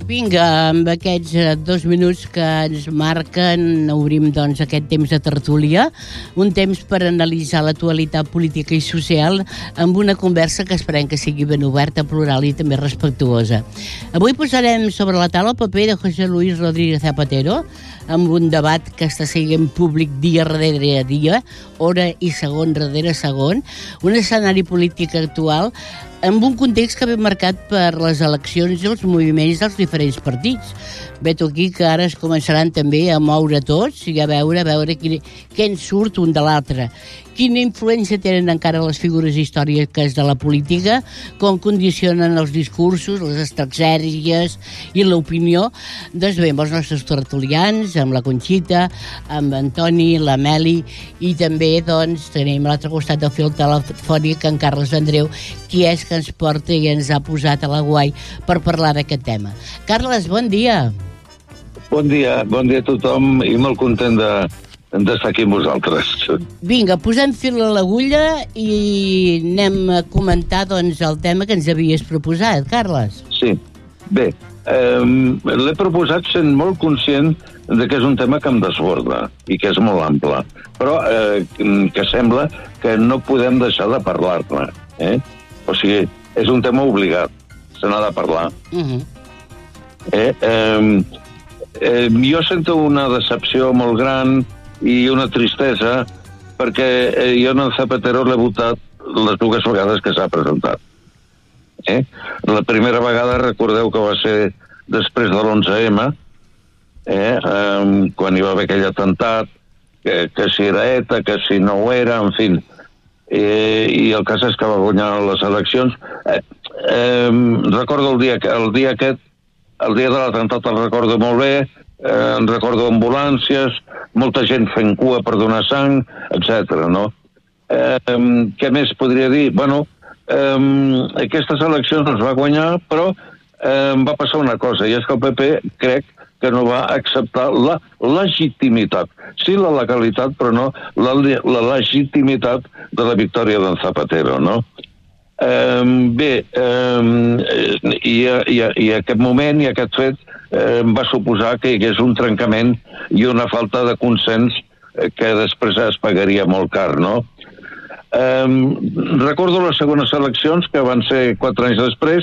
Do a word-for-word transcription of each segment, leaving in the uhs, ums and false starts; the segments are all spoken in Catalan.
Vinga, amb aquests eh, dos minuts que ens marquen, obrim doncs aquest temps de tertúlia, un temps per analitzar l'actualitat política i social amb una conversa que esperem que sigui ben oberta, plural i també respectuosa. Avui posarem sobre la taula el paper de José Luis Rodríguez Zapatero, amb un debat que està seguint públic dia darrere dia, hora i segon darrere segon, un escenari polític actual amb un context que ve marcat per les eleccions i els moviments dels diferents partits. Veig aquí que ara es començaran també a moure tots i a veure, a veure quin, què en surt un de l'altre. Quina influència tenen encara les figures històriques de la política, com condicionen els discursos, les estratègies i l'opinió. Doncs bé, amb els nostres tertulians, amb la Conxita, amb Antoni, la Meli, i també doncs, tenim a l'altre costat del fil telefònic en Carles Andreu, qui és que ens porta i ens ha posat a la guai per parlar d'aquest tema. Carles, bon dia. Bon dia, bon dia a tothom i molt content de d'estar aquí amb vosaltres. Vinga, posem fil a l'agulla i anem a comentar doncs, el tema que ens havies proposat, Carles. Sí, bé, eh, l'he proposat sent molt conscient de que és un tema que em desborda i que és molt ample, però eh, que sembla que no podem deixar de parlar-ne. Eh? O sigui, és un tema obligat, se n'ha de parlar. Uh-huh. eh, eh, eh, jo sento una decepció molt gran i una tristesa perquè eh, jo en el Zapatero l'he votat les dues vegades que s'ha presentat. Eh? La primera vegada recordeu que va ser després de l'onze eme, eh? eh, quan hi va haver aquell atemptat, que, que si era ETA, que si no ho era, en fi. Eh, I el cas és que va guanyar les eleccions. Eh, eh, recordo el dia, el dia aquest, el dia de l'atemptat el recordo molt bé, eh, en recordo ambulàncies, molta gent fent cua per donar sang, etcètera. No? Eh, què més podria dir? Bueno, eh, aquestes eleccions les va guanyar, però eh, va passar una cosa, i és que el Pe Pe crec que no va acceptar la legitimitat. Sí, la legalitat, però no la, la legitimitat de la victòria d'en Zapatero, no? Eh, bé, eh, i, i, i aquest moment i aquest fet eh, va suposar que hi hagués un trencament i una falta de consens eh, que després es pagaria molt car, no? Eh, recordo les segones eleccions, que van ser quatre anys després.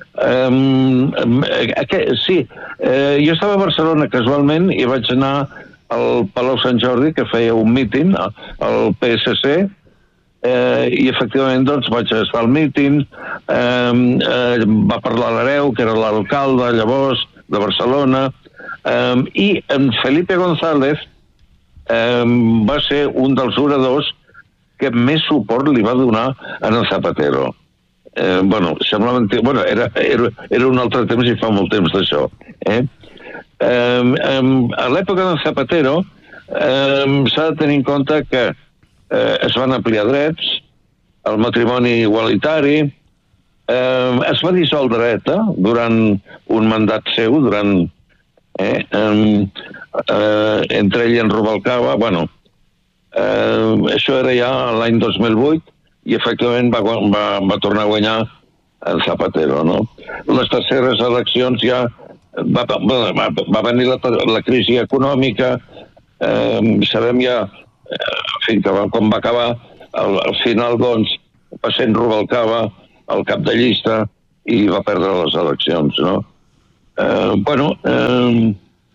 Eh, aquest, sí, eh, jo estava a Barcelona casualment i vaig anar al Palau Sant Jordi, que feia un míting al Pe esse ce, eh, i efectivament doncs vaig estar al míting, eh, eh, va parlar l'Hereu, que era l'alcalde llavors de Barcelona, eh, i en Felipe González eh, va ser un dels oradors que més suport li va donar a en Zapatero. Eh, bueno, sembla mentir... Bueno, era, era, era un altre temps i fa molt temps d'això. Eh? Eh, eh, a l'època de Zapatero eh, s'ha de tenir en compte que eh, es van ampliar drets, el matrimoni igualitari, eh, es va dissoldre ETA durant un mandat seu, durant... Eh, eh, eh, entre ell i en Rubalcaba, bueno, eh, això era ja l'any dos mil vuit, i efectivament va, va, va tornar a guanyar el Zapatero, no? Les terceres eleccions ja va, va, va venir la, la crisi econòmica, eh, sabem ja, en fi, que va, quan va acabar, al, al final, doncs, va ser en Rubalcaba el cap de llista i va perdre les eleccions, no? Eh, bueno, eh,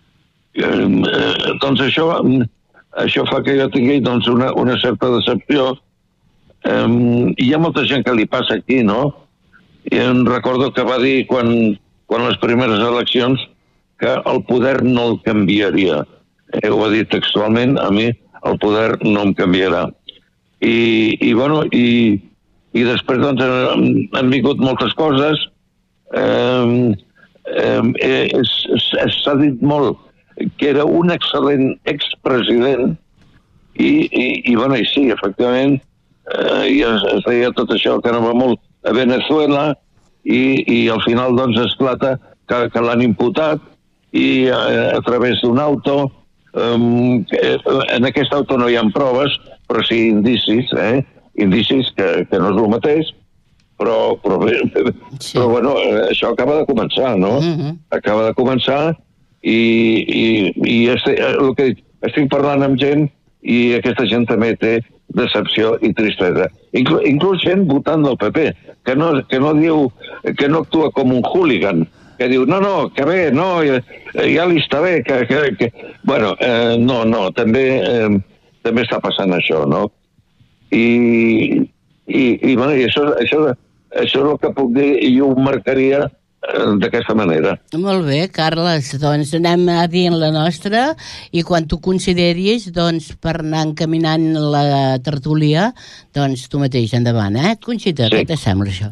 eh, doncs això, això fa que jo tingui doncs, una, una certa decepció. Um, hi ha molta gent que li passa aquí, no? I em recordo que va dir quan, quan les primeres eleccions que el poder no el canviaria. Eh, ho va dir textualment, a mi el poder no em canviarà. I, i bueno, i, i després doncs han, han vingut moltes coses. Um, um, eh, s'ha dit molt que era un excel·lent expresident i, i, i bueno, i sí, efectivament, Uh, i es, es deia tot això que anava molt a Venezuela i, i al final doncs esclata que, que l'han imputat i uh, a través d'un auto um, que, en aquest auto no hi ha proves però sí indicis, eh? indicis que, que no és el mateix però, però, sí. però bueno, això acaba de començar, no? Uh-huh. Acaba de començar i, i, i estic, el que dic, estic parlant amb gent i aquesta gent també té decepció i tristesa. Inclu, inclús gent votant del P P, que no, que no diu, que no actua com un hooligan, que diu, no, no, que bé, no, ja, ja li està bé, que... que, que... Bueno, eh, no, no, també, eh, també està passant això, no? I, i, i, bueno, i això, això, això és el que puc dir i ho marcaria d'aquesta manera. Molt bé, Carles, doncs anem a dir la nostra i quan tu consideris, doncs, per anar encaminant la tertúlia, doncs tu mateix endavant, eh? Conxita, sí. Què t'assembla això?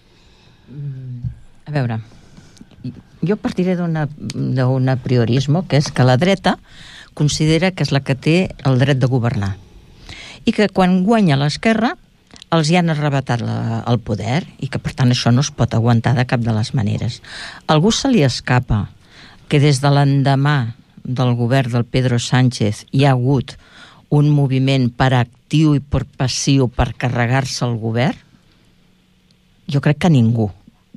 A veure, jo partiré d'un apriorisme, que és que la dreta considera que és la que té el dret de governar i que quan guanya l'esquerra els hi han arrebatat la, el poder i que per tant això no es pot aguantar de cap de les maneres. A algú se li escapa que des de l'endemà del govern del Pedro Sánchez hi ha hagut un moviment per actiu i per passiu per carregar-se el govern? Jo crec que ningú.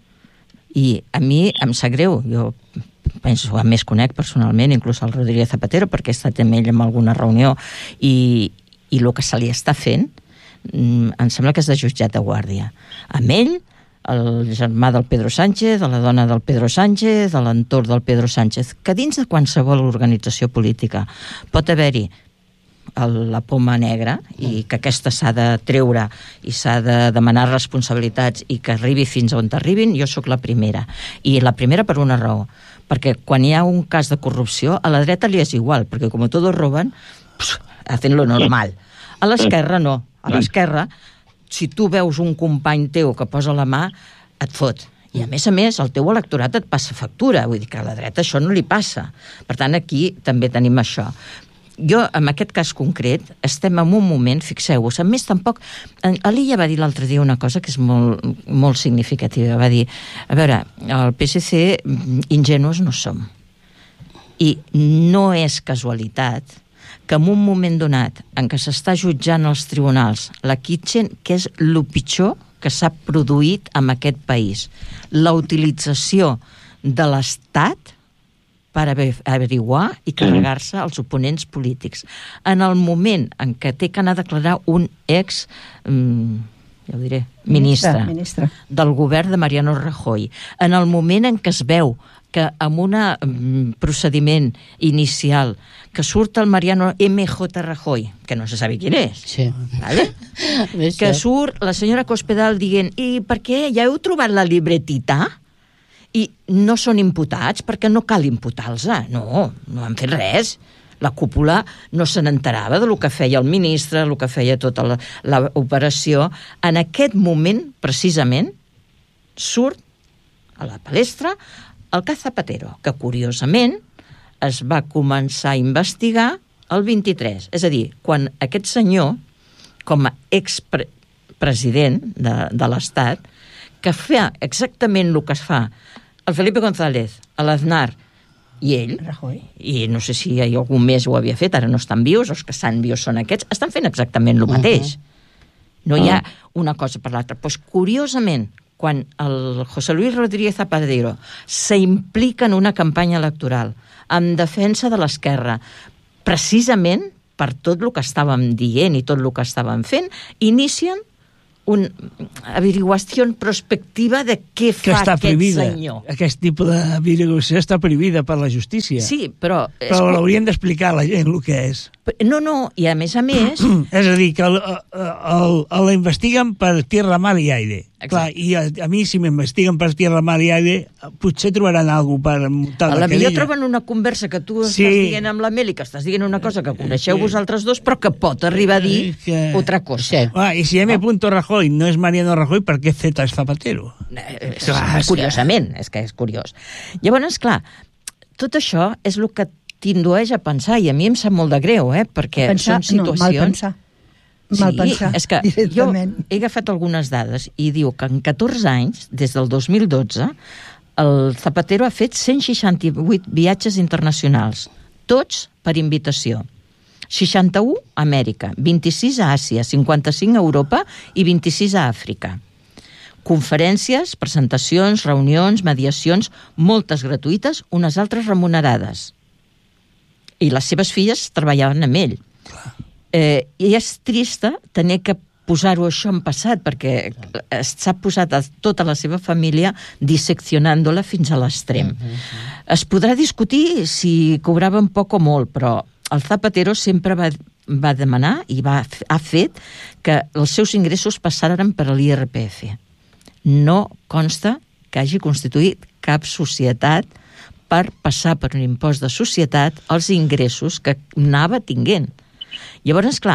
I a mi em sap greu, jo penso, a més conec personalment inclús el Rodríguez Zapatero perquè he estat amb ell en alguna reunió i, i el que se li està fent em sembla que és de jutjat de guàrdia. Amb ell, el germà del Pedro Sánchez, de la dona del Pedro Sánchez, de l'entorn del Pedro Sánchez, que dins de qualsevol organització política pot haver-hi la poma negra i que aquesta s'ha de treure i s'ha de demanar responsabilitats i que arribi fins on arribin, jo sóc la primera. I la primera per una raó, perquè quan hi ha un cas de corrupció, a la dreta li és igual, perquè com todos roben, pues, hacen lo normal. A l'esquerra no. A l'esquerra, si tu veus un company teu que posa la mà, et fot. I a més a més, el teu electorat et passa factura. Vull dir que a la dreta això no li passa. Per tant, aquí també tenim això. Jo, en aquest cas concret, estem en un moment, fixeu-vos, a més tampoc... Alí ja va dir l'altre dia una cosa que és molt, molt significativa. Va dir, a veure, el P S C ingenus no som. I no és casualitat que en un moment donat en què s'està jutjant als tribunals la Kitchen, que és el pitjor que s'ha produït en aquest país, la utilització de l'Estat per averiguar i carregar-se els oponents polítics. En el moment en què té que anar a declarar un ex, ja ho diré, ministre, ministre del govern de Mariano Rajoy, en el moment en què es veu que amb un procediment inicial que surt el Mariano M J Rajoy, que no se sabe quién és, sí. ¿vale? Que surt la senyora Cospedal dient i per què? Ja heu trobat la libretita? I no són imputats perquè no cal imputar-los. No, no han fet res. La cúpula no se n'enterava del que feia el ministre, el que feia tota l'operació. En aquest moment, precisament, surt a la palestra el cas Zapatero, que curiosament es va començar a investigar el vint-i-tres. És a dir, quan aquest senyor, com a expresident de, de l'Estat, que fa exactament el que es fa el Felipe González, l'Aznar i ell, Rajoy. I no sé si hi ha algun més ho havia fet, ara no estan vius, els que estan vius són aquests, estan fent exactament el mateix. Uh-huh. No hi ha una cosa per l'altra. Pues, curiosament, quan el José Luis Rodríguez Zapatero s'implica en una campanya electoral en defensa de l'esquerra, precisament per tot el que estàvem dient i tot el que estàvem fent, inicien una averiguació prospectiva de què fa aquest prohibida. senyor. Aquest tipus d'averiguació està prohibida per la justícia. Sí, però... Però és... l'haurien d'explicar a la gent el que és. No, no, i a més a més... és a dir, que el, el, el, l'investiguen per tierra, mar i aire. Clar, i a, a mi, si m'investiguen per tierra, mar i aire, potser trobaran alguna cosa per muntar la querella. Potser troben una conversa que tu sí. estàs dient amb la Meli, que estàs dient una cosa que coneixeu sí. vosaltres dos, però que pot arribar a dir que... altra cosa. Sí. Ah, I si M. No? Rajoy no és Mariano Rajoy, per què Z és Zapatero? Eh, clar, curiosament, és que és curiós. Llavors, clar, tot això és el que t'indueix a pensar, i a mi em sap molt de greu, eh? Perquè pensar, són situacions... No, mal pensar. Mal pensar, sí, és que jo he agafat algunes dades i diu que en catorze anys, des del dos mil dotze, el Zapatero ha fet cent seixanta-vuit viatges internacionals, tots per invitació. seixanta-u a Amèrica, vint-i-sis a Àsia, cinquanta-cinc a Europa i vint-i-sis a Àfrica. conferències, presentacions, reunions, mediacions, moltes gratuïtes, unes altres remunerades. I les seves filles treballaven amb ell. Eh, I és trista tenir que posar-ho això en passat, perquè s'ha posat a tota la seva família disseccionant-la fins a l'extrem. Es podrà discutir si cobraven poc o molt, però el Zapatero sempre va, va demanar i va, ha fet que els seus ingressos passaren per l'I R P F. No consta que hagi constituït cap societat per passar per un impost de societat els ingressos que anava tinguent. Llavors, clar,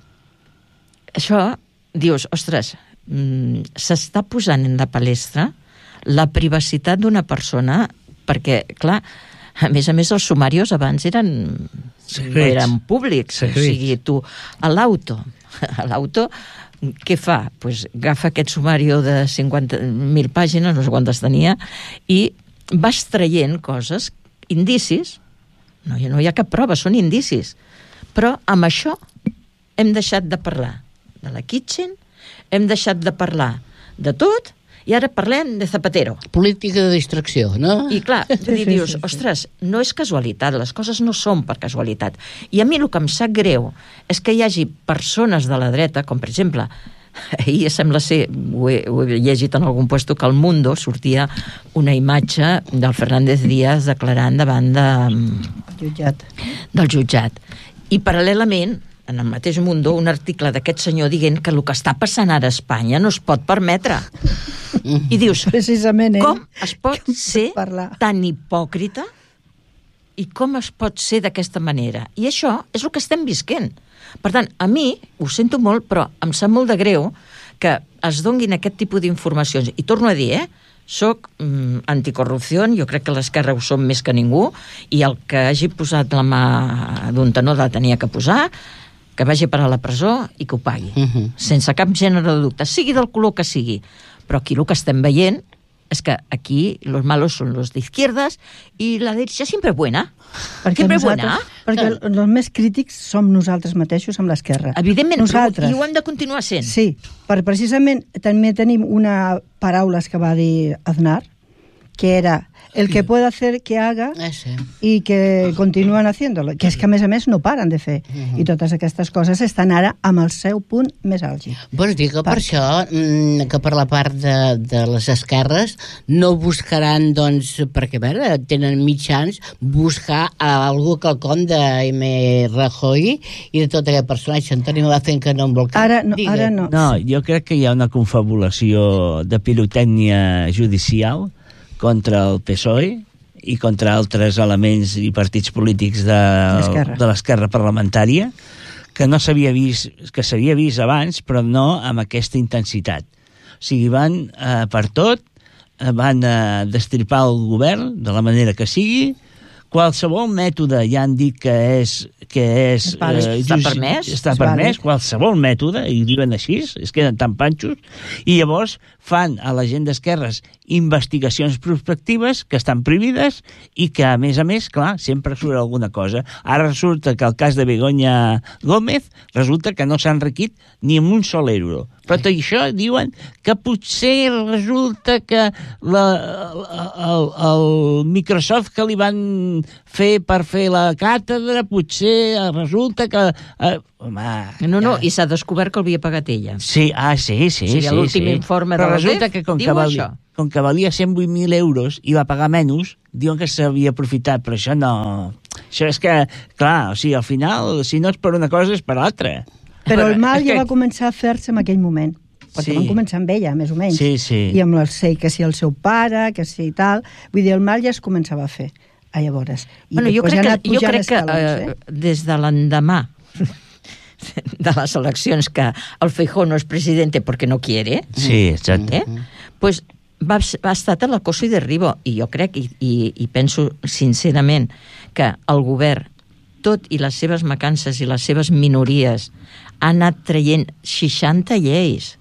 això, dius, ostres, mmm, s'està posant en la palestra la privacitat d'una persona, perquè, clar, a més a més els sumarios abans eren, no eren públics. Secrets. O sigui, tu, a l'auto, a l'auto, què fa? Pues agafa aquest sumario de cinquanta mil pàgines, no sé quantes tenia, i vas traient coses, indicis, no, no hi ha cap prova, són indicis, però amb això hem deixat de parlar de la Kitchen, hem deixat de parlar de tot, i ara parlem de Zapatero. Política de distracció, no? I clar, sí, sí, dius, sí, sí. Ostres, no és casualitat, les coses no són per casualitat. I a mi el que em sap greu és que hi hagi persones de la dreta, com per exemple, ahir sembla ser, ho he, ho he llegit en algun puesto, que al Mundo sortia una imatge del Fernández Díaz declarant davant de, jutjat. del jutjat. I paral·lelament, en el mateix Mundo, un article d'aquest senyor dient que el que està passant ara a Espanya no es pot permetre. I dius, precisament, eh? com es pot com ser tan hipòcrita i com es pot ser d'aquesta manera? I això és el que estem visquent. Per tant, a mi, ho sento molt, però em sap molt de greu que es donguin aquest tipus d'informacions. I torno a dir, eh? Soc mm, anticorrupció, jo crec que l'esquerra ho som més que ningú, i el que hagi posat la mà d'un tenor la tenia que posar, que vagi per a la presó i que ho pagui. Uh-huh. Sense cap gènere de dubte, sigui del color que sigui. Però aquí el que estem veient és que aquí los malos son los de izquierdas y la derecha siempre buena. Perquè sempre buena. Perquè els més crítics som nosaltres mateixos amb l'esquerra. Evidentment, nosaltres. I ho hem de continuar sent. Sí, per precisament també tenim una paraula que va dir Aznar, que era el que puede hacer que haga i que continuen haciéndolo, que és que a més a més no paren de fer, uh-huh. i totes aquestes coses estan ara amb el seu punt més àlgid. Vols dir que per, per això que per la part de, de les esquerres no buscaran, doncs, perquè a veure, tenen mitjans, buscar algú quelcom de M. Rajoy i de tot aquest personatge. Antonio Lacen, que no em vol... Ara no, ara no. No, jo crec que hi ha una confabulació de pirotècnia judicial contra el P S O E i contra altres elements i partits polítics de, de l'esquerra parlamentària que no s'havia vist, que s'havia vist abans, però no amb aquesta intensitat. O sigui, van eh, per tot, van eh, destripar el govern de la manera que sigui, qualsevol mètode ja han dit que és que és eh, està permès, està permès qualsevol mètode, i diuen així, es queden tan panxos, i llavors fan a la gent d'esquerres investigacions prospectives que estan prohibides i que, a més a més, clar, sempre surt alguna cosa. Ara resulta que el cas de Begoña Gómez resulta que no s'ha enriquit ni amb un sol euro. Però tot això diuen que potser resulta que la, el, el Microsoft que li van fer per fer la càtedra, potser resulta que... Eh, home, no, no, ja. I s'ha descobert que el havia pagat ella. Sí, ah, sí, sí. O sigui, sí, l'últim sí. informe Però de la resulta D E F que com diu que valia, això. Com que valia cent vuit mil euros i va pagar menys, diuen que s'havia aprofitat, però això no... Això és que, clar, o sigui, al final, si no és per una cosa, és per l'altra. Però el mal que... ja va començar a fer-se en aquell moment. Perquè sí. Van començar amb ella, més o menys. Sí, sí. I amb el sei, que si el seu pare, que si tal... Vull dir, el mal ja es començava a fer, a llavors. I bueno, jo crec ja que, jo crec escalons, que eh? uh, des de l'endemà de les eleccions, que el Feijóo no és president perquè no quiere, sí, exacte. Eh? Pues va, va estar a l'acoso i derribo, i jo crec, i, i, i penso sincerament, que el govern, tot i les seves mancances i les seves minories, ha anat traient seixanta lleis.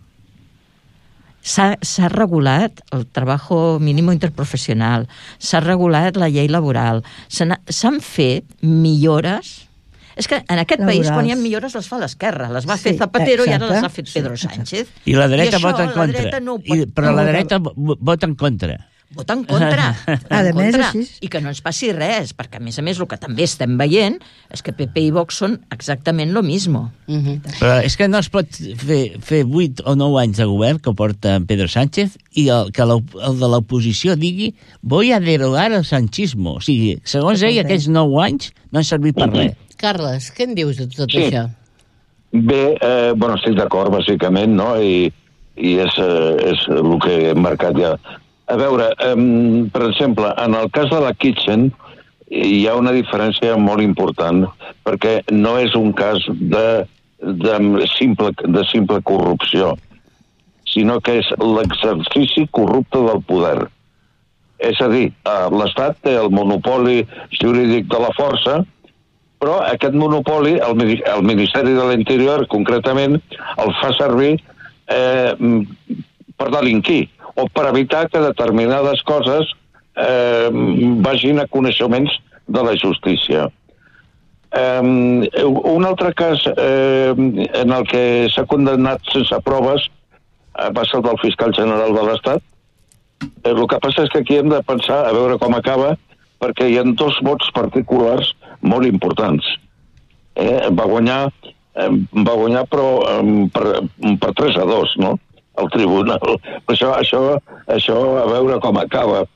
S'ha regulat el treball mínim interprofessional, s'ha regulat la llei laboral, s'han fet millores És que en aquest Laborals. país, quan hi ha millores, les fa l'esquerra. Les va Sí, fer Zapatero exacte. i ara les ha fet Pedro Sánchez. I la dreta I això, vota en la contra. dreta no ho pot- I, però no la vota. dreta vo- vota en contra. Vota en contra. A en més, contra. així. I que no ens passi res, perquè a més a més el que també estem veient és que P P i Vox són exactament lo mismo. Uh -huh. Però és que no es pot fer, fer vuit o nou anys de govern que porta Pedro Sánchez i el, que el, el de l'oposició digui voy a derogar el sanchismo. O sigui, segons ell, aquests nou anys no han servit per res. Carles, què en dius de tot Sí. això? Bé, eh, bueno, estic d'acord, bàsicament, no? I, i és, eh, és el que hem marcat ja. A veure, eh, per exemple, en el cas de la Kitchen hi ha una diferència molt important, perquè no és un cas de, de, simple, de simple corrupció, sinó que és l'exercici corrupte del poder. És a dir, eh, l'Estat té el monopoli jurídic de la força, però aquest monopoli, el, el Ministeri de l'Interior, concretament, el fa servir eh, per delinquir o per evitar que determinades coses eh, vagin a coneixements de la justícia. Eh, un altre cas eh, en el que s'ha condemnat sense proves eh, va ser el del fiscal general de l'Estat. Eh, el que passa és que aquí hem de pensar a veure com acaba, perquè hi ha dos vots particulars molt importants. Eh, va guanyar, eh, va guanyar però eh, per, per tres a dos, no?, al tribunal. Això, això, això a veure com acaba.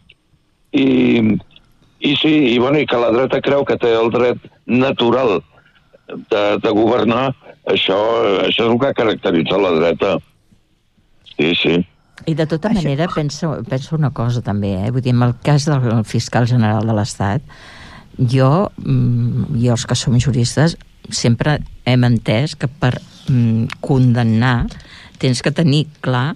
I, i sí, i, bueno, i que la dreta creu que té el dret natural de, de governar, això, això és el que caracteritza la dreta. Sí, sí. I de tota manera, penso, penso una cosa també, eh? Vull dir, en el cas del fiscal general de l'Estat, jo, jo els que som juristes, sempre hem entès que per mm, condemnar tens que tenir clar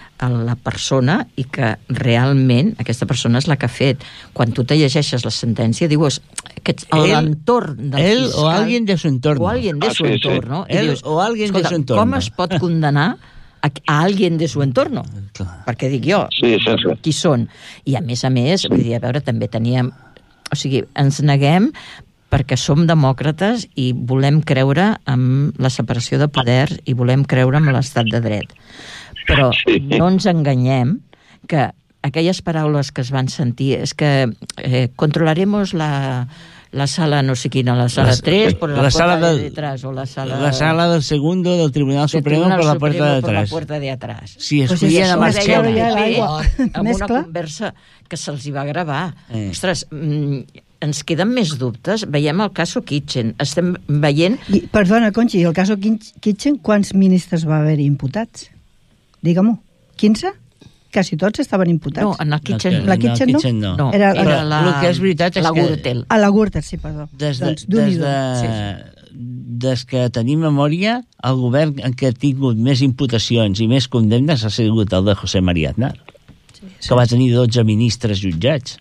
la persona i que realment aquesta persona és la que ha fet. Quan tu te llegeixes la sentència, dius aquest, l'entorn del él fiscal... o alguien de su entorno. O alguien de Ah, su sí, sí. entorno. I Él dius, o alguien de escolta, su entorno. com es pot condenar a, a alguien de su entorno? Clar. Perquè dic jo, Sí, sense. qui són? I a més a més, vull dir, a veure, també teníem... O sigui, ens neguem perquè som demòcrates i volem creure en la separació de poders i volem creure en l'estat de dret. Però Sí. no ens enganyem que aquelles paraules que es van sentir és que eh, controlaremos la, la sala no sé quina, la sala La- tres por la, la puerta sala de del- detrás o la sala... La sala del segundo del Tribunal del Supremo Tribunal por la Supremo puerta de por la atrás. puerta de atrás. Si Pues escollien és a això, Marc Marcelo, P, ja l'aigua. amb Més una clar. conversa que se'ls hi va gravar. Eh. Ostres, mm, ens queden més dubtes. Veiem el cas Kitchen. Estem veient... I, perdona, Conchi, i el cas Kitchen, quants ministres va haver imputats? Digue-m'ho. quinze? Quasi tots estaven imputats. No, en el Kitchen... La Kitchen no? Kitchen no. No, Era- era, era- la... el que és veritat és la que- Gürtel. A la Gürtel, sí, perdó. Des de, Doncs, des, Déu-n'hi-do. de, des que tenim memòria, el govern en què ha tingut més imputacions i més condemnes ha sigut el de José María Aznar, Sí, sí. que va tenir dotze ministres jutjats.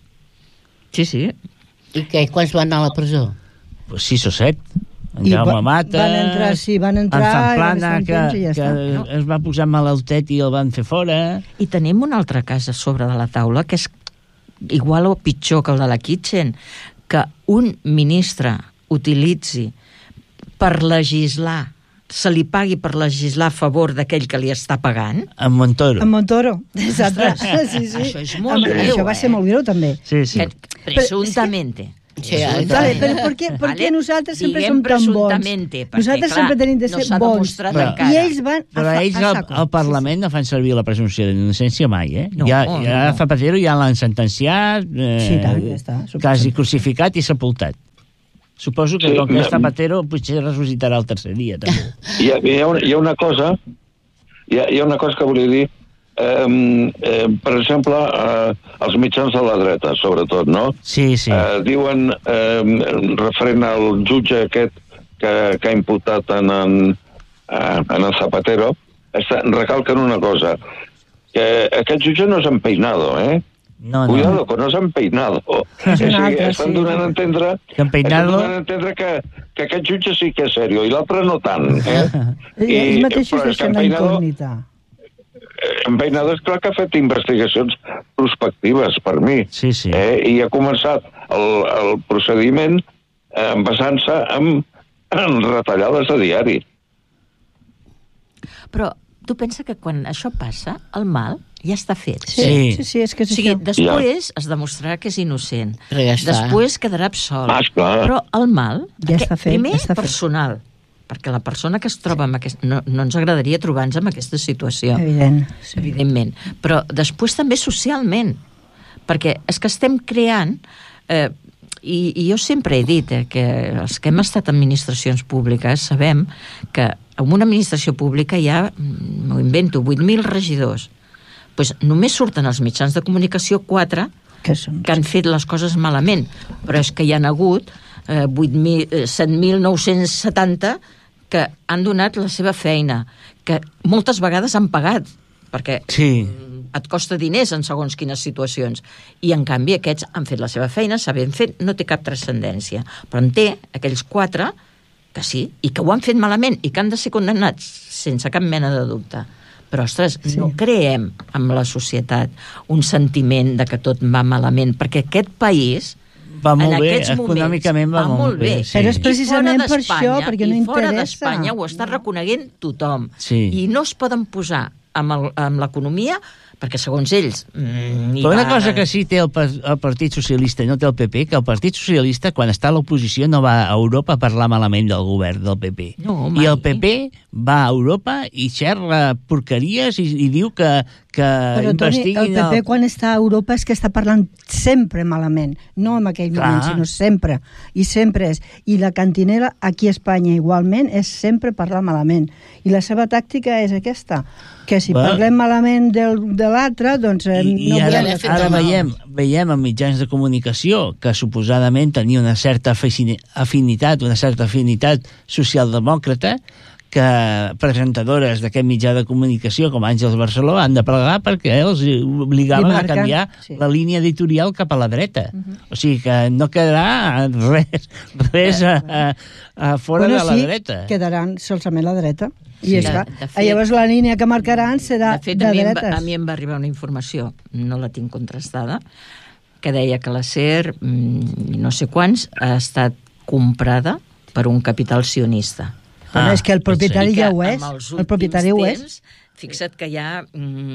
Sí, sí. I què? Quants van anar a la presó? Pues sis o set. En I Jaume va- Mata... van entrar, sí, van entrar, En i van Zamplana, estar un que, temps i ja que està. No. es va posar malaltet i el van fer fora. I tenim un altre cas a sobre de la taula que és igual o pitjor que el de la Kitchen, que un ministre utilitzi per legislar, se li pagui per legislar a favor d'aquell que li està pagant. En Montoro. En Montoro, exacte. Sí, sí. Això és molt Amb- greu, Això va ser eh? molt greu, també. Sí, sí. Que, presuntamente. Sí, Vale, però per què, per què nosaltres sempre Diguem som tan bons? presuntamente, perquè, Nosaltres clar, sempre tenim de no ser s'ha bons. demostrat Però- encara. I ells van a, Però fa- ells a al, saco. al Parlament no fan servir la presumpció d'innocència mai, eh? No, ja, no, ja no. Zapatero ja l'han sentenciat, eh, Sí, tant, ja està, suposo. quasi crucificat i sepultat. Suposo que Sí, com que és no. Zapatero potser ressuscitarà el tercer dia, també. Hi ha, hi ha, una, hi ha una cosa hi ha, hi ha una cosa que volia dir eh, eh, per exemple eh, els mitjans de la dreta sobretot, no? Sí, sí. Eh, diuen eh, referent al jutge aquest que, que ha imputat en, en, eh, en el Zapatero, està, recalquen una cosa, que aquest jutge no és empeinado, eh? No, no. Cuidado, que no és empeinado. És un O sigui, altre, estan sí. donant a entendre, Que empeinado- estan donant a entendre que, que aquest jutge sí que és serio i l'altre no tant. Eh? I, ells mateixos però és que deixen la Empeinado- incògnita. Empeinado és clar que ha fet investigacions prospectives per mi. Sí, sí. Eh? I ha començat el, el procediment eh, basant-se en, retallades a diari. Però tu pensa que quan això passa, el mal ja està fet. Sí, sí, sí, és que és o sigui, això. després ja es demostrarà que és innocent. Ja després quedarà absolt. Ah, esclar. Però el mal, Ja aquest, està fet, primer, ja està fet. personal, perquè la persona que es troba en aquest... No, no ens agradaria trobar-nos en aquesta situació. Evident. Sí. Evidentment. Però després també socialment, perquè és que estem creant... Eh, i, I jo sempre he dit eh, que els que hem estat en administracions públiques sabem que en una administració pública hi ha, m'ho invento, vuit mil regidors. Pues només surten als mitjans de comunicació quatre Que, són... que han fet les coses malament, però és que hi han hagut eh, set mil nou-cents setanta que han donat la seva feina, que moltes vegades han pagat, perquè Sí. et costa diners en segons quines situacions, i en canvi aquests han fet la seva feina, s'ha ben fet, no té cap transcendència, però en té aquells quatre que sí, i que ho han fet malament i que han de ser condemnats sense cap mena de dubte. Però, ostres, sí. no creem en la societat un sentiment de que tot va malament, perquè aquest país va molt en bé, aquests moments econòmicament va, va molt bé. Sí. Però és precisament per això, perquè no I fora interessa. d'Espanya ho està reconeguent tothom. Sí. I no es poden posar amb, el, amb l'economia, perquè segons ells... Mm, Però una va... cosa que sí té el, el Partit Socialista i no té el P P, que el Partit Socialista, quan està a l'oposició, no va a Europa a parlar malament del govern del P P. No, mai. I el P P va a Europa i xerra porqueries i, i diu que, que Però, Toni, investiguin... el P P quan està a Europa és que està parlant sempre malament, no en aquell Clar. moment, sinó sempre. I sempre és. I la cantinera aquí a Espanya igualment és sempre parlar malament. I la seva tàctica és aquesta, que si Va. parlem malament del, de l'altre, doncs eh, I, no i ara, volem... ara veiem, veiem en mitjans de comunicació que suposadament tenia una certa afinitat, una certa afinitat socialdemòcrata, que presentadores d'aquest mitjà de comunicació com Àngels Barceló han de plegar perquè els obligaven a Marquen, canviar sí. la línia editorial cap a la dreta. Uh-huh. O sigui que no quedarà res, res a, a, a fora bueno, de la sí, dreta. quedaran solament la dreta. Sí, I és de- clar. de fet- Llavors la línia que marcaran serà De fet, de a mi, em, va- dretes. a mi em va arribar una informació, no la tinc contrastada, que deia que la SER, mm, no sé quants, ha estat comprada per un capital sionista. Bueno, Ah, és que el propietari I que ja ho és. amb els El propietari ho últims és. temps, fixa't que ja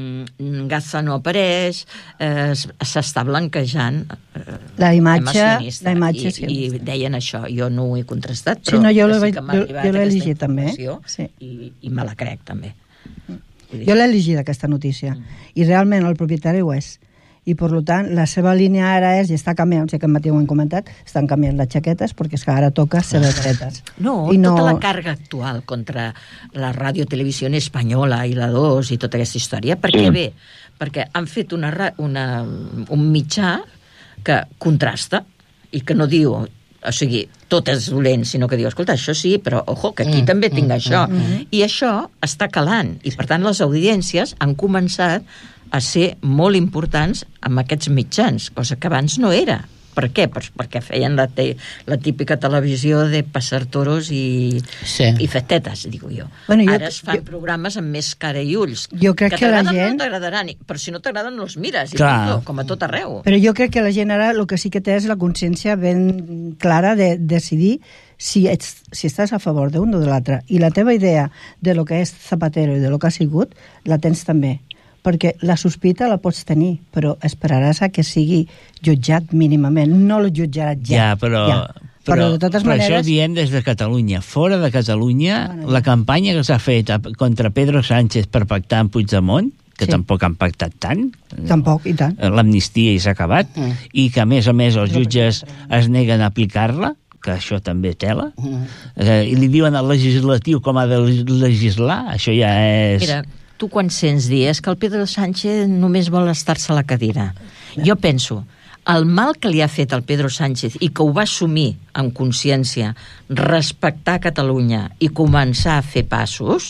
mm, Gaza no apareix, eh, s- s'està blanquejant eh, La imatge- tema sionista. la imatge I, sionista. I deien això, jo no ho he contrastat, Sí, però no, jo que l'he- sí que m'ha jo- arribat jo l'he aquesta llegit també, informació sí. i, i me la crec també. Vull dir, Jo l'he llegit, aquesta notícia, Mm. i realment el propietari ho és. I, per tant, la seva línia ara és, i està canviant, sé que aquest matí ho hem comentat, estan canviant les xaquetes perquè és que ara toca ser de dretes. No, I no, tota la càrrega actual contra la ràdio televisió espanyola i la dos i tota aquesta història, per què Sí. bé? Perquè han fet una, ra- una, un mitjà que contrasta i que no diu, o sigui, tot és dolent, sinó que diu, escolta, això sí, però ojo, que aquí Mm, també tinc mm, això. mm. I això està calant, i per tant les audiències han començat a ser molt importants amb aquests mitjans, cosa que abans no era. Per què? Pues perquè feien la, te, la típica televisió de passar toros i, Sí. i festetes, digo jo. Bueno, jo- Ara es fan jo- programes amb més cara i ulls. Jo crec que la t'agraden o gent- no t'agradaran, i- però si no t'agraden no els mires, i Clar. punto, com a tot arreu. Però jo crec que la gent ara el que sí que té és la consciència ben clara de decidir si, ets, si estàs a favor d'un o de l'altre. I la teva idea de lo que és Zapatero i de lo que ha sigut, la tens també. Perquè la sospita la pots tenir, però esperaràs a que sigui jutjat mínimament. No el jutjaràs ja. Ja, però... Ja. Però, de totes però maneres... això ho diem des de Catalunya. Fora de Catalunya, Bueno, ja. la campanya que s'ha fet a- contra Pedro Sánchez per pactar amb Puigdemont, que Sí. tampoc han pactat tant, Tampoc, i tant. l'amnistia i s'ha acabat, Mm. i que a més a més els jutges es neguen a aplicar-la, que això també tela, Mm. eh, i li diuen al legislatiu com ha de legislar, això ja és... Mira, tu quan sents dir és que el Pedro Sánchez només vol estar-se a la cadira. Jo penso, el mal que li ha fet al Pedro Sánchez i que ho va assumir amb consciència, respectar Catalunya i començar a fer passos,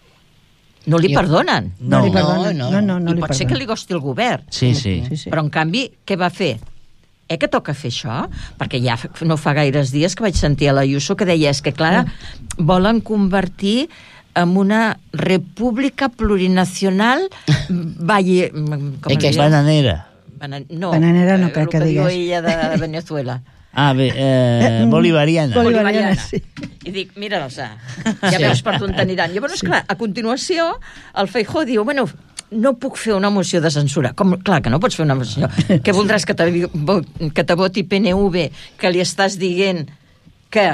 no li Jo- perdonen. No, No. li perdonen. No, No, no. no, no I li pot ser que li perdonen. costi el govern. Sí, sí. Sí, sí. Però, en canvi, què va fer? Eh que toca fer això? Perquè ja f- no fa gaires dies que vaig sentir a l'Ayuso que deia és que, clar, volen convertir en una república plurinacional valle... Com I que es és diu? Bananera. Bana- no, Bananera no eh, crec el que que diu digués. ella de Venezuela. Ah, bé, eh, bolivariana. Bolivariana. Sí. I dic, mira'ls, ja veus per on t'aniran. Llavors, sí. clar, a continuació, el Feijóo diu, bueno, no puc fer una moció de censura. Com, clar que no pots fer una moció. Què voldràs que te, que te voti P N V, que li estàs dient que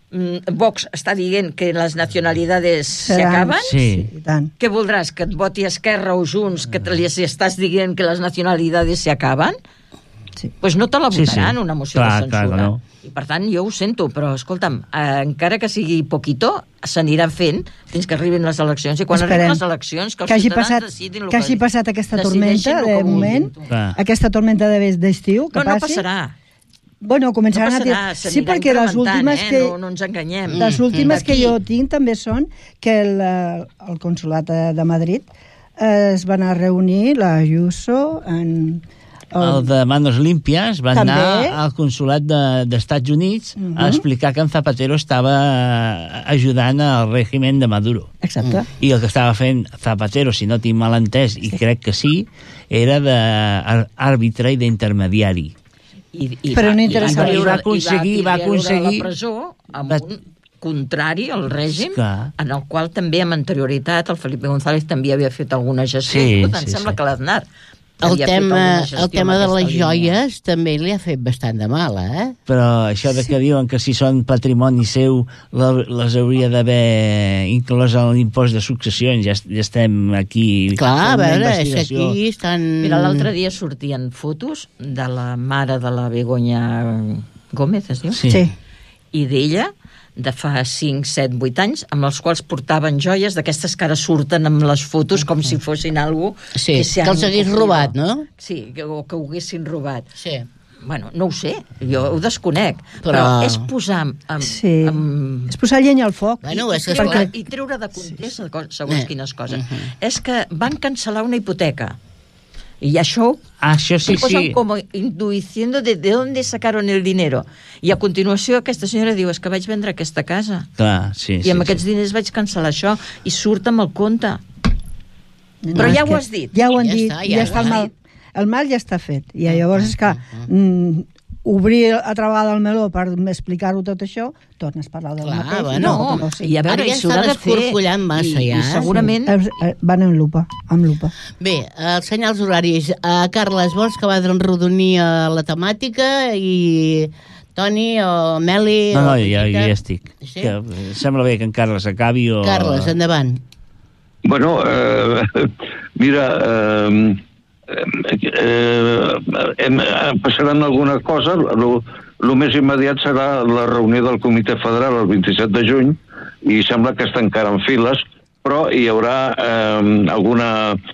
Vox està dient que les nacionalidades se acaben? Sí. Sí, tant. Què voldràs, que et voti Esquerra o Junts, que te li estàs dient que les nacionalidades se acaben? Sí. Pues no te la votaran, sí, sí. una moció Clar, de censura. clar, no. I per tant, jo ho sento, però escolta'm, eh, encara que sigui poquito, s'anirà fent fins que arribin les eleccions. I quan Esperem. arriben les eleccions, que els que hagi ciutadans passat, decidin el que hagi passat aquesta decideixin tormenta el de que vulguin, moment, tu. Clar. aquesta tormenta de d'estiu que No, no passi. passarà. Bueno, començaran No a passarà, dir... Sí, s'anirà perquè les incrementant, últimes eh? que... No, no ens enganyem. Les últimes que Aquí. jo tinc també són que el, el consulat de Madrid eh, es van a reunir la Ayuso en... El de Manos Limpias va També. anar al consulat de- d'Estats Units Mhm. a explicar que en Zapatero estava ajudant al règim de Maduro. Exacte. I el que estava fent Zapatero, si no tinc mal entès, i crec que sí, era d'àrbitre i d'intermediari. I, i Però va, no i interessa. va, I va treure- aconseguir- i va treure aconseguir- a la presó amb va- un contrari al règim, Clar. en el qual també amb anterioritat el Felipe González també havia fet alguna gestió. Sí, Per tant, sí, sembla sí. que l'Aznar El havia fet tema, alguna gestió el tema en de les aquesta línia. joies també li ha fet bastant de mal, eh? Però això de que diuen que si són patrimoni seu la- les hauria d'haver inclòs en l'impost de successions, ja, ja estem aquí... Clar, a fent una veure, és que investigació. aquí estan... Mira, l'altre dia sortien fotos de la mare de la Begoña Gómez, es diu? Sí. Sí. I d'ella, de fa cinc, set, vuit anys, amb els quals portaven joies d'aquestes que ara surten amb les fotos com si fossin algú Sí, que, que s'han els hagués cogido. robat, no? Sí, que, o que ho haguessin robat. Sí. Bueno, no ho sé, jo ho desconec, però, Però- però és posar amb, amb, Sí. amb És posar llenya al foc. Bueno, i, és que treure, esclar- i treure de context sí. segons Eh. quines coses. Uh-huh. És que van cancel·lar una hipoteca. Y això Ah, això sí, me posa sí. como intuiciendo de, de dónde sacaron el dinero. I a continuació aquesta senyora diu, és que vaig vendre aquesta casa. Clar, sí, I sí, amb sí. aquests diners vaig cancel·lar això i surt amb el compte. Però és ja ho que has dit. Ja ho han Ja dit, està, ja, ja està ho el has mal. El mal ja està fet. I llavors és que mm, obrir altra vegada el meló per explicar-ho tot això, tornes a parlar del Clar, mateix. bueno. No, no, sí. i a veure, Ara ja i s'ho ha estan de fer. escorcollant massa, I, ja. I segurament... Eh, eh, Van en lupa, amb lupa. Bé, els senyals horaris. Uh, Carles, vols que va rodonir uh, la temàtica i Toni o Meli... No, no, o ja, Petita? ja estic. Sí? Que, eh, sembla bé que en Carles acabi o... Carles, endavant. Bueno, eh, mira, eh, eh, em, eh, passaran alguna cosa. El més immediat serà la reunió del Comitè Federal el vint-i-set de juny i sembla que està encara en files, però hi haurà eh, alguna...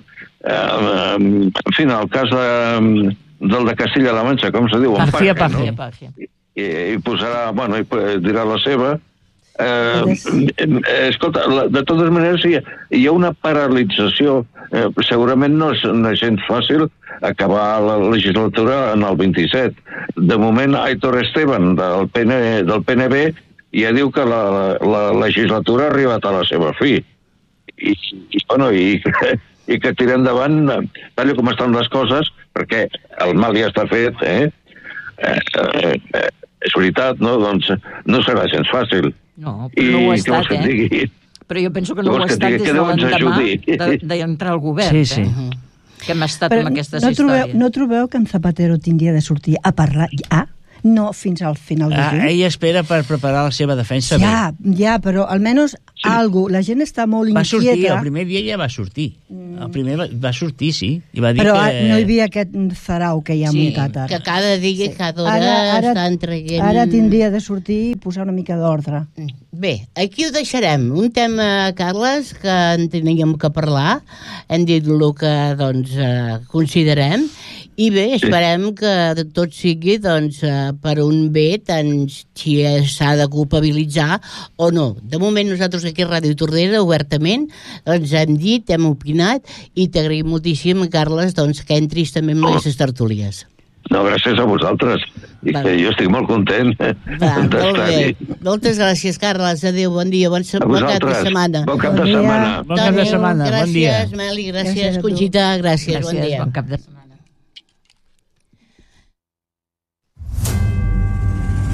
Eh, en fi, en el cas de, del de Castilla-La Manxa, com se diu? En García Paje, no? Paje. I, i posarà, bueno, i dirà la seva. Eh, eh, escolta, la, de totes maneres hi ha, hi ha una paralització. Eh, segurament no és, no és gens fàcil acabar la legislatura en el vint-i-set. De moment, Aitor Esteban del, P N, del P N B ja diu que la, la, la legislatura ha arribat a la seva fi. I, i, bueno, i, i que tira endavant tal com estan les coses, perquè el mal ja està fet, eh? Eh, eh, eh, és veritat, no? Doncs no serà gens fàcil. No, però no ho ha I què vols estat, que et eh? digui? Però jo penso que no ho Vols ha que et estat digui? des Que de Déu ens l'endemà ajudi. de- d'entrar al govern, Sí, sí. eh? Que hem estat Però amb aquestes no trobeu, històries. no trobeu que en Zapatero tindria de sortir a parlar ja? No fins al final de Ah, juny? ella espera per preparar la seva defensa Ja, bé. ja, però almenys sí. algo. La gent està molt Va inquieta. sortir, el primer dia ja va sortir. El primer va, va sortir, sí. I va dir Però que... no hi havia aquest zarau que hi ha Sí, muntat ara. Que cada dia, sí. cada hora Ara, ara, estan traient... ara tindria de sortir i posar una mica d'ordre. Bé, aquí ho deixarem. Un tema, Carles, que en teníem que parlar. Hem dit el que doncs, eh, considerem. I bé, esperem que tot sigui doncs, eh, per un bé, tant si s'ha de culpabilitzar o no. De moment nosaltres aquí a Ràdio Tordera, obertament, doncs hem dit, hem opinat i t'agraïm moltíssim, Carles, doncs, que entris també amb aquestes tertúlies. No, gràcies a vosaltres. I Va. que jo estic molt content Va, molt bé. d'estar-hi. Moltes gràcies, Carles. Adéu, bon dia, bon, se- A bon cap de vosaltres. setmana. Bon cap de Bon dia. setmana. Bon cap de Toni, setmana, bon dia. Gràcies, Meli, gràcies, Gràcies a tu. Conxita, gràcies, Gràcies, bon dia. bon cap de setmana.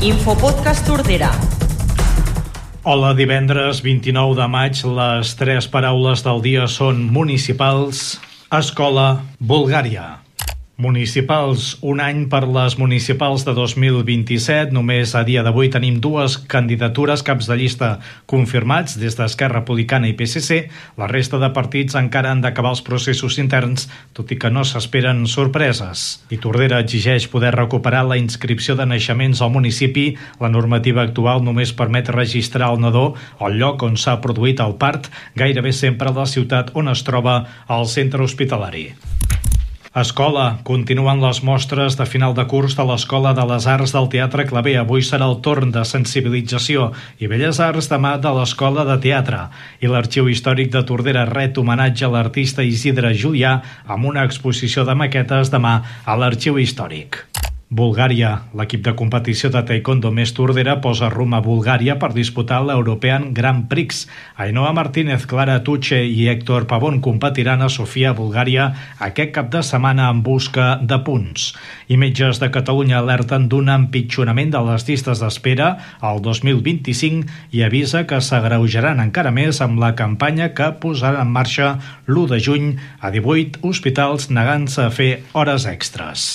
Infopodcast Tordera. Hola, divendres vint-i-nou de maig. Les tres paraules del dia són municipals, escola, Bulgària. Municipals, un any per les municipals de dos mil vint-i-set. Només a dia d'avui tenim dues candidatures, caps de llista confirmats des d'Esquerra Republicana i P S C. La resta de partits encara han d'acabar els processos interns, tot i que no s'esperen sorpreses. I Tordera exigeix poder recuperar la inscripció de naixements al municipi. La normativa actual només permet registrar el nadó al lloc on s'ha produït el part, gairebé sempre a la ciutat on es troba el centre hospitalari. Escola. Continuen les mostres de final de curs de l'Escola de les Arts del Teatre Claver. Avui serà el torn de sensibilització i Belles Arts demà de l'Escola de Teatre. I l'Arxiu Històric de Tordera ret homenatge a l'artista Isidre Julià amb una exposició de maquetes demà a l'Arxiu Històric. Bulgària. L'equip de competició de taekwondo més Tordera posa rumb a Bulgària per disputar l'European Grand Prix. Ainhoa Martínez, Clara Tuche i Héctor Pavón competiran a Sofia, Bulgària, aquest cap de setmana en busca de punts. I metges de Catalunya alerten d'un empitjorament de les llistes d'espera al dos mil vint-i-cinc i avisa que s'agreujaran encara més amb la campanya que posarà en marxa l'u de juny a divuit hospitals negant-se a fer hores extres.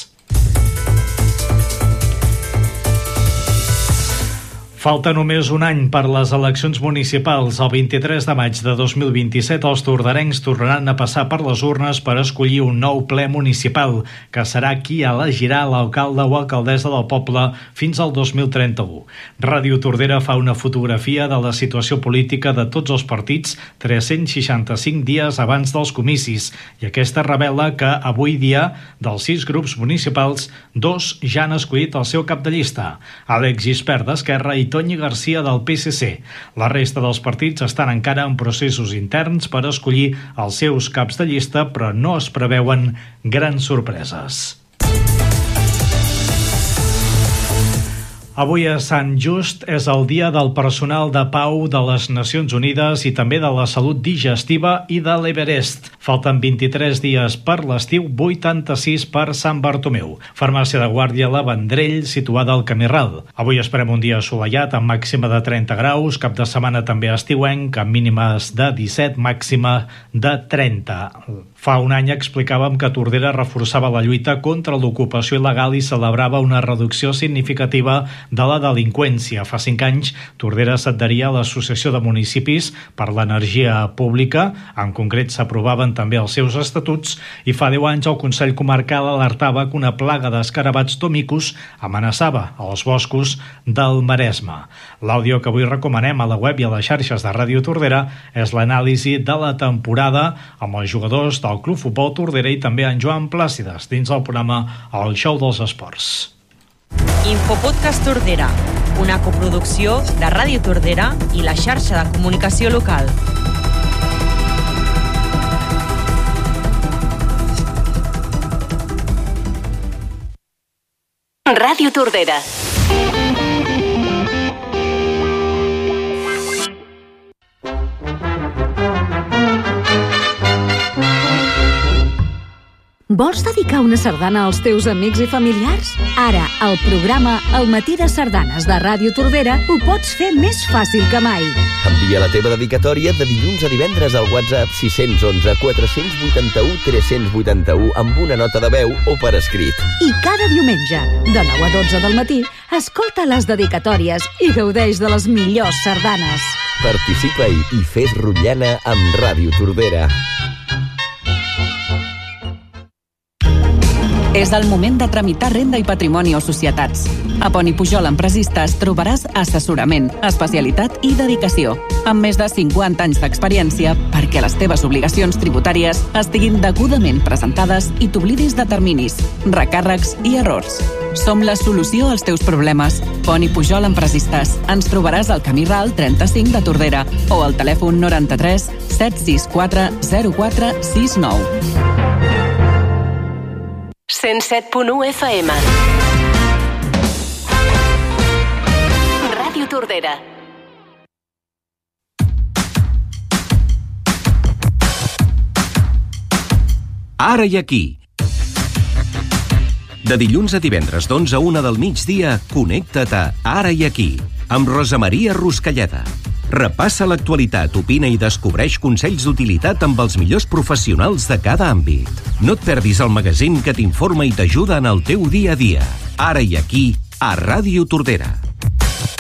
Falta només un any per les eleccions municipals. El vint-i-tres de maig de dos mil vint-i-set els tordarencs tornaran a passar per les urnes per escollir un nou ple municipal, que serà qui elegirà l'alcalde o alcaldessa del poble fins al dos mil trenta-u. Ràdio Tordera fa una fotografia de la situació política de tots els partits tres-cents seixanta-cinc dies abans dels comicis, i aquesta revela que avui dia, dels sis grups municipals, dos ja han escollit el seu cap de llista, Àlex Gispert d'Esquerra i Toñi Garcia del P S C. La resta dels partits estan encara en processos interns per escollir els seus caps de llista, però no es preveuen grans sorpreses. Avui a Sant Just és el dia del personal de pau de les Nacions Unides i també de la salut digestiva i de l'Everest. Falten vint-i-tres dies per l'estiu, vuitanta-sis per Sant Bartomeu. Farmàcia de Guàrdia La Vendrell, situada al Camí Ral. Avui esperem un dia assolellat amb màxima de trenta graus, cap de setmana també estiuenc, amb mínimes de disset, màxima de trenta. Fa un any explicàvem que Tordera reforçava la lluita contra l'ocupació il·legal i celebrava una reducció significativa de la delinqüència. Fa cinc anys, Tordera s'adheria a l'Associació de Municipis per l'Energia Pública. En concret, s'aprovaven també els seus estatuts, i fa deu anys el Consell Comarcal alertava que una plaga d'escarabats tomicus amenaçava els boscos del Maresme. L'àudio que avui recomanem a la web i a les xarxes de Ràdio Tordera és l'anàlisi de la temporada amb els jugadors del Club Futbol Tordera i també en Joan Plàcides dins el programa El Show dels Esports. Infopodcast Tordera, una coproducció de Ràdio Tordera i la xarxa de comunicació local. Ràdio Tordera. Vols dedicar una sardana als teus amics i familiars? Ara, al programa El matí de sardanes de Ràdio Tordera ho pots fer més fàcil que mai. Envia la teva dedicatòria de dilluns a divendres al WhatsApp sis un u quatre vuit u tres vuit u amb una nota de veu o per escrit. I cada diumenge, de nou a dotze del matí, escolta les dedicatòries i gaudeix de les millors sardanes. Participa-hi i fes rotllana amb Ràdio Tordera. És el moment de tramitar renda i patrimoni o societats. A Pont i Pujol Empresistes trobaràs assessorament, especialitat i dedicació, amb més de cinquanta anys d'experiència perquè les teves obligacions tributàries estiguin degudament presentades i t'oblidis de terminis, recàrrecs i errors. Som la solució als teus problemes. Pont i Pujol Empresistes. Ens trobaràs al Camí Ral trenta-cinc de Tordera o al telèfon noranta-tres set sis quatre zero quatre sis nou. cent set punt u F M. Ràdio Tordera. Ara i aquí. De dilluns a divendres d'onze a una del migdia, connecta't a Ara i Aquí, amb Rosa Maria Ruscalleda. Repassa l'actualitat, opina i descobreix consells d'utilitat amb els millors professionals de cada àmbit. No et perdis el magazín que t'informa i t'ajuda en el teu dia a dia. Ara i Aquí, a Ràdio Tordera.